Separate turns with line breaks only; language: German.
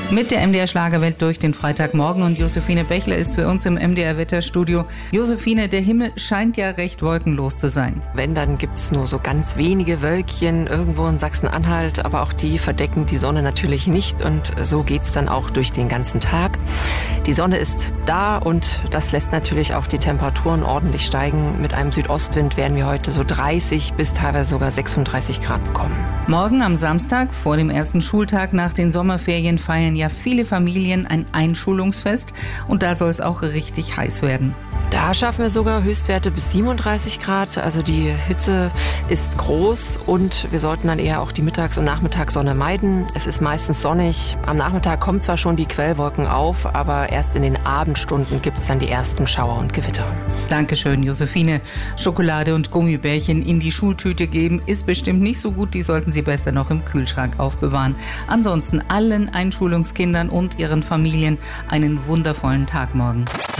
Mit der MDR Schlagerwelt durch den Freitagmorgen und Josephine Bächler ist für uns im MDR Wetterstudio. Josephine, der Himmel scheint ja recht wolkenlos zu sein.
Wenn, dann gibt's nur so ganz wenige Wölkchen irgendwo in Sachsen-Anhalt, aber auch die verdecken die Sonne natürlich nicht und so geht's dann auch durch den ganzen Tag. Die Sonne ist da und das lässt natürlich auch die Temperaturen ordentlich steigen. Mit einem Südostwind werden wir heute so 30 bis teilweise sogar 36 Grad bekommen.
Morgen am Samstag, vor dem ersten Schultag nach den Sommerferien, feiern ja viele Familien ein Einschulungsfest und da soll es auch richtig heiß werden.
Da schaffen wir sogar Höchstwerte bis 37 Grad. Also die Hitze ist groß und wir sollten dann eher auch die Mittags- und Nachmittagssonne meiden. Es ist meistens sonnig. Am Nachmittag kommen zwar schon die Quellwolken auf, aber erst in den Abendstunden gibt es dann die ersten Schauer und Gewitter.
Dankeschön, Josephine. Schokolade und Gummibärchen in die Schultüte geben ist bestimmt nicht so gut. Die sollten Sie besser noch im Kühlschrank aufbewahren. Ansonsten allen Einschulungskindern und ihren Familien einen wundervollen Tag morgen.